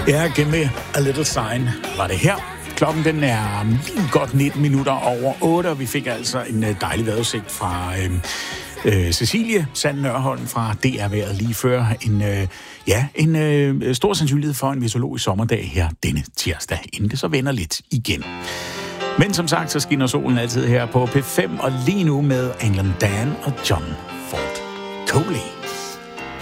Ja, Give Me a Little Sign var det her. Klokken den er lige godt 19 minutter over 8, og vi fik altså en dejlig vejrudsigt fra Cecilie Sand Nørholm fra DR-vejret lige før. En stor sandsynlighed for en meteorologisk sommerdag her denne tirsdag, inden det så vender lidt igen. Men som sagt, så skinner solen altid her på P5, og lige nu med England Dan og John Ford Coley.